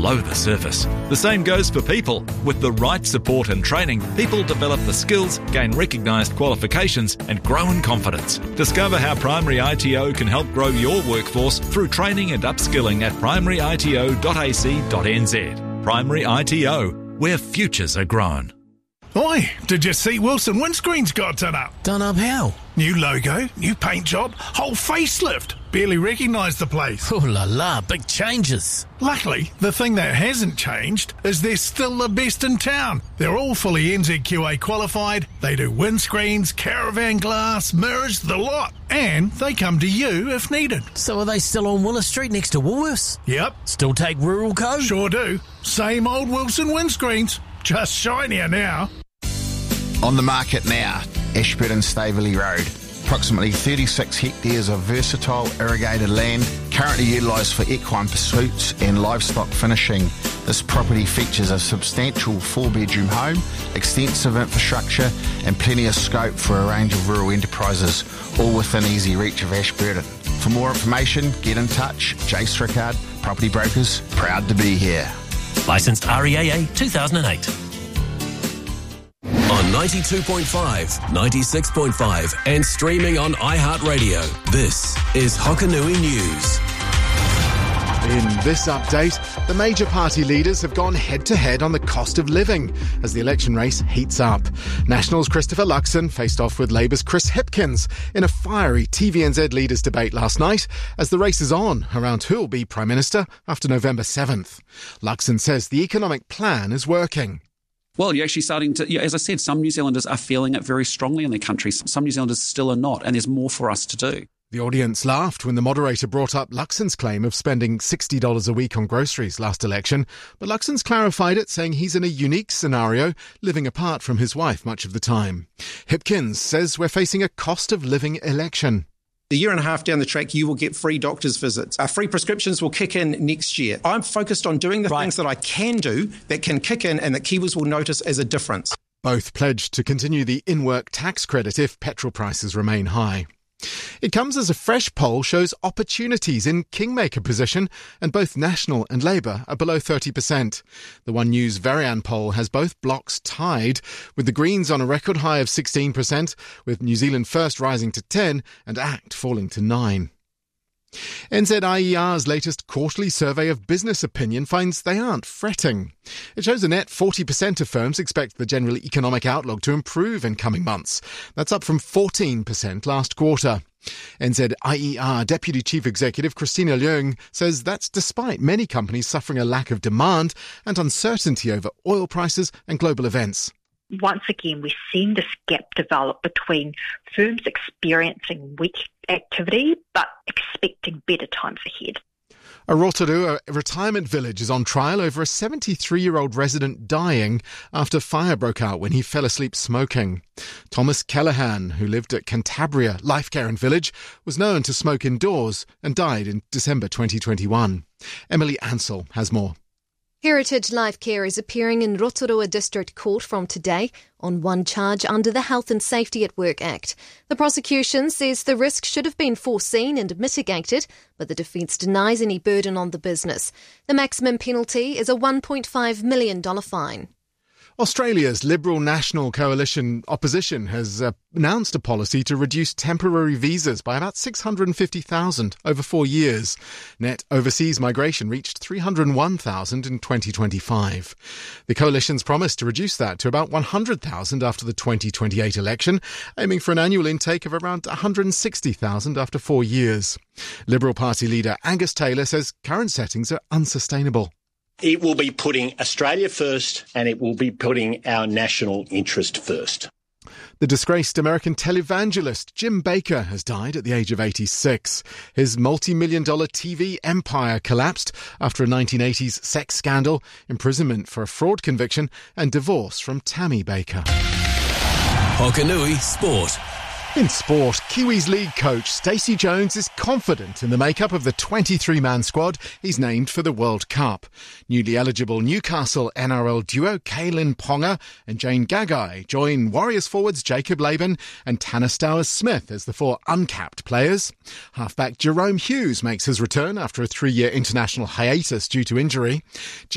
below the surface. The same goes for people. With the right support and training, people develop the skills, gain recognised qualifications and grow in confidence. Discover how Primary ITO can help grow your workforce through training and upskilling at primaryito.ac.nz. Primary ITO, where futures are grown. Oi, did you see Wilson Windscreen's got done up? Done up how? New logo, new paint job, whole facelift. Barely recognised the place. Oh la la, big changes. Luckily, the thing that hasn't changed is they're still the best in town. They're all fully NZQA qualified, they do windscreens, caravan glass, mirrors, the lot. And they come to you if needed. So are they still on Willis Street next to Woolworths? Yep. Still take rural code? Sure do. Same old Wilson Windscreens, just shinier now. On the market now, Ashburton Staveley Road. Approximately 36 hectares of versatile irrigated land, currently utilised for equine pursuits and livestock finishing. This property features a substantial 4-bedroom home, extensive infrastructure and plenty of scope for a range of rural enterprises, all within easy reach of Ashburton. For more information, get in touch. Jay Strickard, Property Brokers, proud to be here. Licensed REAA 2008. On 92.5, 96.5 and streaming on iHeartRadio. This is Hokanui News. In this update, the major party leaders have gone head-to-head on the cost of living as the election race heats up. Nationals' Christopher Luxon faced off with Labour's Chris Hipkins in a fiery TVNZ leaders debate last night as the race is on around who'll be Prime Minister after November 7th. Luxon says the economic plan is working. Well, you're actually starting to, as I said, some New Zealanders are feeling it very strongly in their countries. Some New Zealanders still are not, and there's more for us to do. The audience laughed when the moderator brought up Luxon's claim of spending $60 a week on groceries last election, but Luxon's clarified it, saying he's in a unique scenario, living apart from his wife much of the time. Hipkins says we're facing a cost of living election. A year and a half down the track, you will get free doctor's visits. Free prescriptions will kick in next year. I'm focused on doing the things that I can do that can kick in and that Kiwis will notice as a difference. Both pledged to continue the in-work tax credit if petrol prices remain high. It comes as a fresh poll shows opportunities in kingmaker position, and both National and Labour are below 30%. The One News Varian poll has both blocs tied, with the Greens on a record high of 16%, with New Zealand First rising to 10% and ACT falling to 9%. NZIER's latest quarterly survey of business opinion finds they aren't fretting. It shows a net 40% of firms expect the general economic outlook to improve in coming months. That's up from 14% last quarter. NZIER Deputy Chief Executive Christina Leung says that's despite many companies suffering a lack of demand and uncertainty over oil prices and global events. Once again, we're seeing this gap develop between firms experiencing weak activity but expecting better times ahead. A Rotorua retirement village is on trial over a 73-year-old resident dying after fire broke out when he fell asleep smoking. Thomas Callaghan, who lived at Cantabria Life Care and Village, was known to smoke indoors and died in December 2021. Emily Ansell has more. Heritage Life Care is appearing in Rotorua District Court from today on one charge under the Health and Safety at Work Act. The prosecution says the risk should have been foreseen and mitigated, but the defence denies any burden on the business. The maximum penalty is a $1.5 million fine. Australia's Liberal National Coalition opposition has announced a policy to reduce temporary visas by about 650,000 over 4 years. Net overseas migration reached 301,000 in 2025. The coalition's promised to reduce that to about 100,000 after the 2028 election, aiming for an annual intake of around 160,000 after 4 years. Liberal Party leader Angus Taylor says current settings are unsustainable. It will be putting Australia first, and it will be putting our national interest first. The disgraced American televangelist Jim Bakker has died at the age of 86. His multi-million-dollar TV empire collapsed after a 1980s sex scandal, imprisonment for a fraud conviction, and divorce from Tammy Bakker. Hokanui Sport. In sport, Kiwis league coach Stacey Jones is confident in the makeup of the 23-man squad he's named for the World Cup. Newly eligible Newcastle NRL duo Kaylin Ponga and Jane Gagai join Warriors forwards Jacob Laban and Tanner Stowers-Smith as the 4 uncapped players. Halfback Jerome Hughes makes his return after a 3-year international hiatus due to injury.